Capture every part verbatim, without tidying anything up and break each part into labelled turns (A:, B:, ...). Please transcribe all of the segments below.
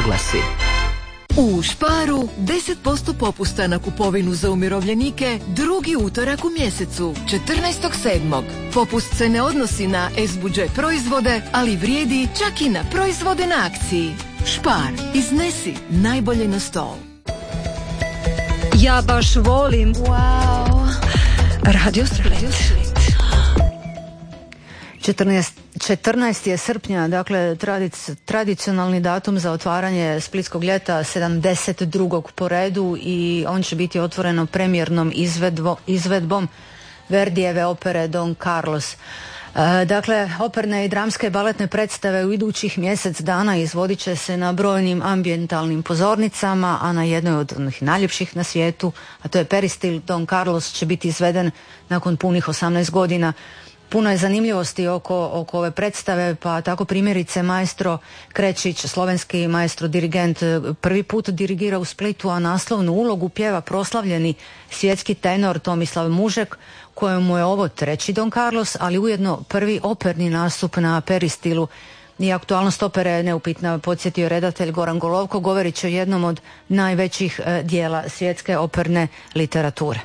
A: oglasi. U Sparu deset posto popusta na kupovinu za umirovljenike drugi utorak u mjesecu, četrnaestog sedmog Popust se ne odnosi na S-budžet proizvode, ali vrijedi čak i na proizvode na akciji. Spar, iznesi najbolje na stol.
B: Ja baš volim.
A: Wow.
B: Radio Split.
C: četrnaestog je srpnja, dakle tradic, tradicionalni datum za otvaranje Splitskog ljeta, sedamdeset drugog po redu, i on će biti otvoreno premijernom izvedbo, izvedbom Verdijeve opere Don Carlos. E, dakle, operne i dramske baletne predstave u idućih mjesec dana izvodit će se na brojnim ambijentalnim pozornicama, a na jednoj od onih najljepših na svijetu, a to je Peristil Don Carlos, će biti izveden nakon punih osamnaest godina. Puno je zanimljivosti oko, oko ove predstave, pa tako primjerice maestro Krečić, slovenski maestro dirigent, prvi put dirigira u Splitu, a naslovnu ulogu pjeva proslavljeni svjetski tenor Tomislav Mužek, kojemu je ovo treći Don Carlos, ali ujedno prvi operni nastup na Peristilu. I aktualnost opere je neupitna, podsjetio redatelj Goran Golovko, govoreći o jednom od najvećih eh, dijela svjetske operne literature.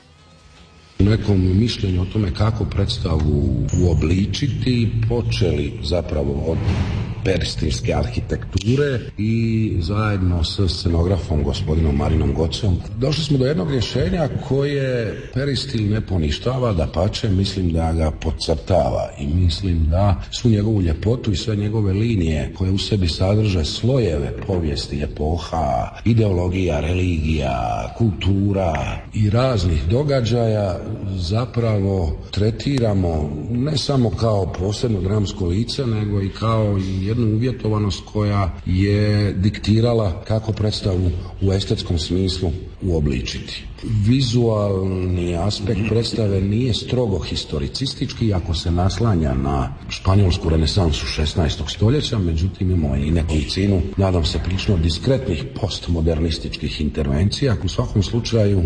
D: U nekom mišljenju o tome kako predstavu uobličiti počeli zapravo od peristilske arhitekture i zajedno s scenografom gospodinom Marinom Gocom došli smo do jednog rješenja koje Peristil ne poništava, dapače mislim da ga podcrtava i mislim da su njegovu ljepotu i sve njegove linije koje u sebi sadrže slojeve povijesti, epoha, ideologija, religija, kultura i raznih događaja zapravo tretiramo ne samo kao posebno dramsko lice, nego i kao jednu uvjetovanost koja je diktirala kako predstavu u estetskom smislu uobličiti. Vizualni aspekt predstave nije strogo historicistički ako se naslanja na španjolsku renesansu šesnaestog stoljeća, međutim imamo i nekolicinu, nadam se prilično diskretnih postmodernističkih intervencija. U svakom slučaju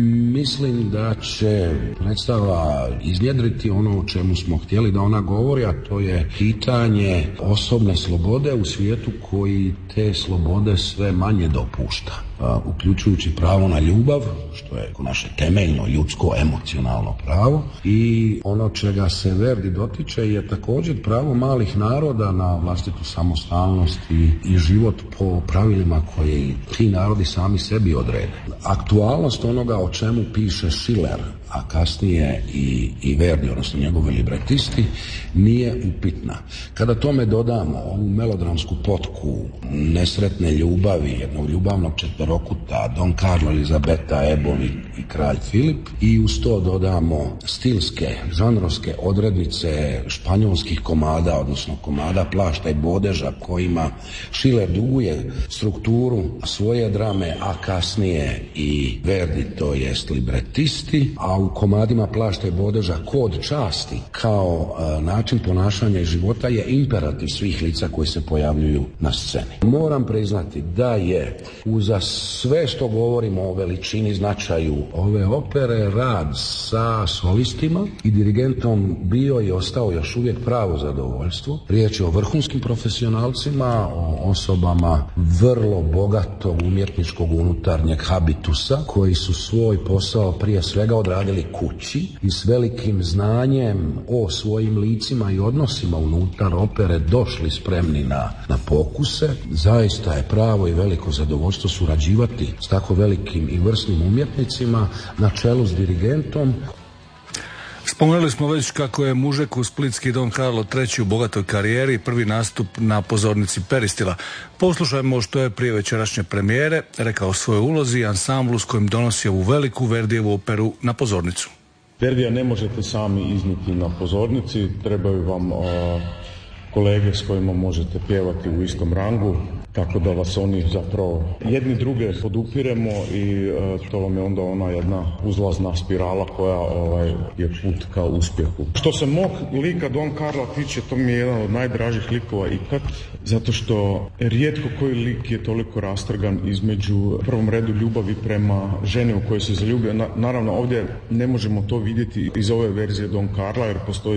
D: mislim da će predstava iznjedriti ono o čemu smo htjeli da ona govori, a to je pitanje osobne slobode u svijetu koji te slobode sve manje dopušta, uključujući pravo na ljubav, što je naše temeljno ljudsko emocionalno pravo, i ono čega se Verdi dotiče je također pravo malih naroda na vlastitu samostalnost i, i život po pravilima koje ti narodi sami sebi odrede. Aktualnost onoga o čemu piše Schiller, a kasnije i, i Verdi, odnosno njegovi libretisti, nije upitna. Kada tome dodamo ovu melodramsku potku nesretne ljubavi jednog ljubavnog četverokuta Don Carlo, Elizabeta, Ebon i kralj Filip, i uz to dodamo stilske, žanrovske odrednice španjolskih komada, odnosno komada plašta i bodeža kojima Schiller duguje strukturu svoje drame, a kasnije i Verdi, to jest libretisti, a u komadima plašta i bodeža kod časti kao e, način ponašanja i života je imperativ svih lica koji se pojavljuju na sceni. Moram priznati da je uza sve što govorimo o veličini, značaju ove opere, rad sa solistima i dirigentom bio i ostao još uvijek pravo zadovoljstvo. Riječ je o vrhunskim profesionalcima, o osobama vrlo bogatog umjetničkog unutarnjeg habitusa koji su svoj posao prije svega odradili kući i s velikim znanjem o svojim licima i odnosima unutar opere došli spremni na, na pokuse. Zaista je pravo i veliko zadovoljstvo surađivati s tako velikim i vrsnim umjetnicima na čelu s dirigentom.
E: Spomenuli smo već kako je Mužeku splitski Don Carlo treći u bogatoj karijeri, prvi nastup na pozornici Peristila. Poslušajmo što je prije večerašnje premijere rekao o svojoj ulozi i ansamblu s kojim donosi ovu veliku Verdijevu operu na pozornicu.
F: Verdija ne možete sami iznijeti na pozornici, trebaju vam uh, kolege s kojima možete pjevati u istom rangu, tako da vas oni zapravo jedni druge podupiremo i uh, to vam je onda ona jedna uzlazna spirala koja ovaj, je put ka uspjehu. Što se mog lika Don Carla tiče, to mi je jedan od najdražih likova ikad, zato što rijetko koji lik je toliko rastrgan između u prvom redu ljubavi prema ženi u kojoj se zaljubio. Na, naravno ovdje ne možemo to vidjeti iz ove verzije Don Carla jer postoji